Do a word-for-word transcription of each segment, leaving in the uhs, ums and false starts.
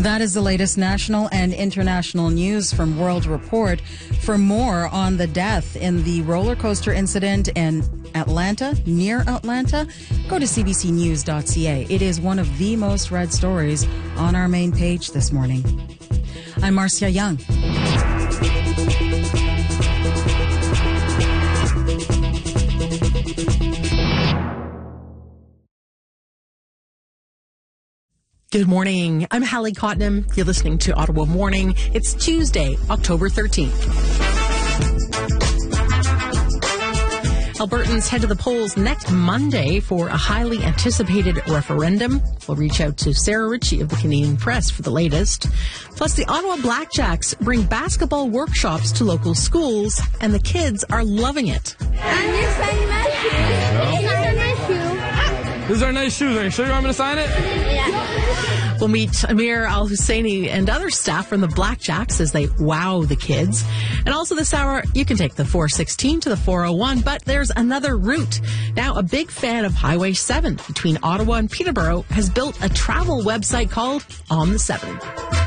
That is the latest national and international news from World Report. For more on the death in the roller coaster incident in Atlanta, near Atlanta, go to c b c news dot c a. It is one of the most read stories on our main page this morning. I'm Marcia Young. Good morning. I'm Hallie Cottenham. You're listening to Ottawa Morning. It's Tuesday, October thirteenth. Albertans head to the polls next Monday for a highly anticipated referendum. We'll reach out to Sarah Ritchie of the Canadian Press for the latest. Plus, the Ottawa Blackjacks bring basketball workshops to local schools, and the kids are loving it. I'm just signing my shoes. It's our nice shoe. These are nice shoes. Are you sure you want me to sign it? Yeah. We'll meet Amir Al-Husseini and other staff from the Blackjacks as they wow the kids. And also this hour, you can take the four sixteen to the four oh one, but there's another route. Now, a big fan of Highway seven between Ottawa and Peterborough has built a travel website called On the seven.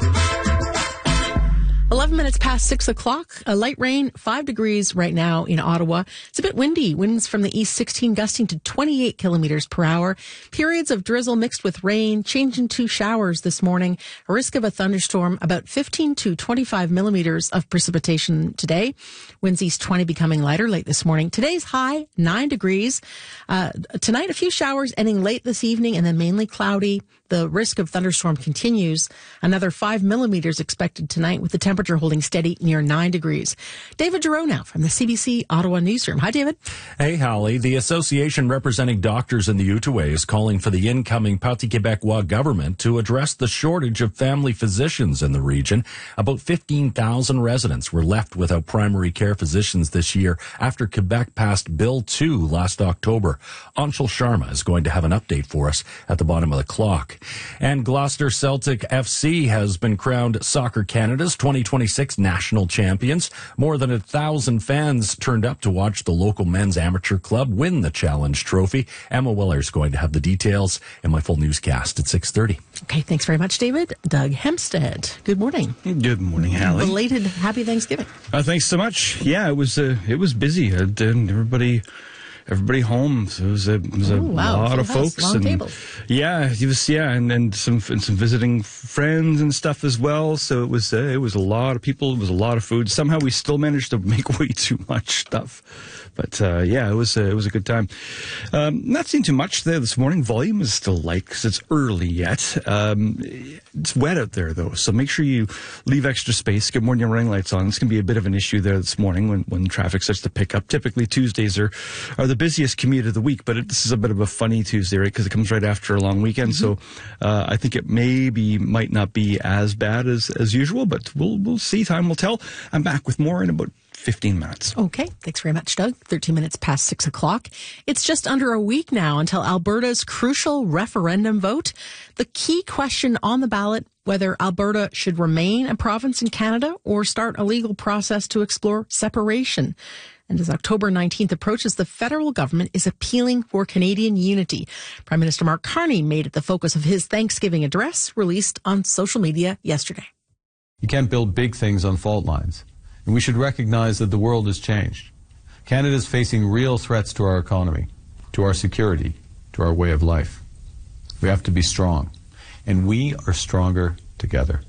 eleven minutes past six o'clock. A light rain, five degrees right now in Ottawa. It's a bit windy. Winds from the east sixteen gusting to twenty-eight kilometers per hour. Periods of drizzle mixed with rain, changing to showers this morning. A risk of a thunderstorm, about fifteen to twenty-five millimeters of precipitation today. Winds east twenty becoming lighter late this morning. Today's high, nine degrees. Uh, tonight, a few showers ending late this evening and then mainly cloudy. The risk of thunderstorm continues. Another five millimeters expected tonight with the temperature holding steady near nine degrees. David Giroux now from the C B C Ottawa newsroom. Hi, David. Hey, Hallie. The association representing doctors in the Outaouais is calling for the incoming Parti Québécois government to address the shortage of family physicians in the region. About fifteen thousand residents were left without primary care physicians this year after Quebec passed Bill two last October. Anshul Sharma is going to have an update for us at the bottom of the clock. And Gloucester Celtic F C has been crowned Soccer Canada's twenty twenty-six national champions. More than a thousand fans turned up to watch the local men's amateur club win the Challenge Trophy. Emma Willer's going to have the details in my full newscast at six thirty. Okay, thanks very much, David. Doug Hempstead, good morning. Good morning, Hallie. Belated happy Thanksgiving. Uh, thanks so much. Yeah, it was uh, it was busy. Uh, everybody. Everybody home. So it was a, it was a Ooh, wow. lot Full of house, folks, long and tables. yeah, it was yeah, and, and some and some visiting friends and stuff as well. So it was uh, it was a lot of people. It was a lot of food. Somehow we still managed to make way too much stuff, but uh, yeah, it was uh, it was a good time. Um, not seeing too much there this morning. Volume is still light because it's early yet. Um, it's wet out there though, so make sure you leave extra space. Get morning running lights on. It's going to be a bit of an issue there this morning when when traffic starts to pick up. Typically Tuesdays are are the busiest commute of the week, but it, this is a bit of a funny Tuesday, right? Because it comes right after a long weekend. Mm-hmm. So uh, I think it maybe might not be as bad as, as usual, but we'll we'll see. Time will tell. I'm back with more in about fifteen minutes. Okay. Thanks very much, Doug. thirteen minutes past six o'clock. It's just under a week now until Alberta's crucial referendum vote. The key question on the ballot, whether Alberta should remain a province in Canada or start a legal process to explore separation. And as October nineteenth approaches, the federal government is appealing for Canadian unity. Prime Minister Mark Carney made it the focus of his Thanksgiving address released on social media yesterday. You can't build big things on fault lines. And we should recognize that the world has changed. Canada is facing real threats to our economy, to our security, to our way of life. We have to be strong. And we are stronger together.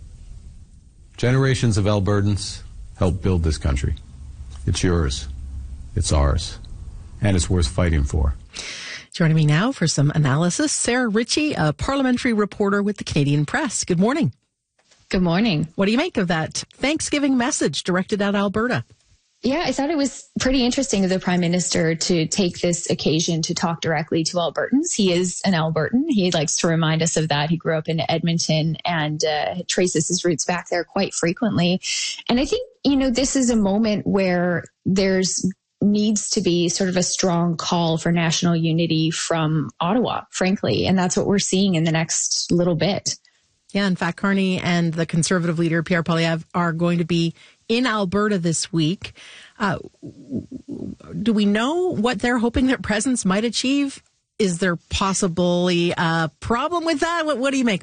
Generations of Albertans helped build this country. It's yours. It's ours, and it's worth fighting for. Joining me now for some analysis, Sarah Ritchie, a parliamentary reporter with the Canadian Press. Good morning. Good morning. What do you make of that Thanksgiving message directed at Alberta? Yeah, I thought it was pretty interesting of the Prime Minister to take this occasion to talk directly to Albertans. He is an Albertan. He likes to remind us of that. He grew up in Edmonton and uh, traces his roots back there quite frequently. And I think, you know, this is a moment where there's needs to be sort of a strong call for national unity from Ottawa, frankly. And that's what we're seeing in the next little bit. Yeah, in fact, Carney and the Conservative leader, Pierre Poilievre, are going to be in Alberta this week. Uh, do we know what they're hoping their presence might achieve? Is there possibly a problem with that? What, what do you make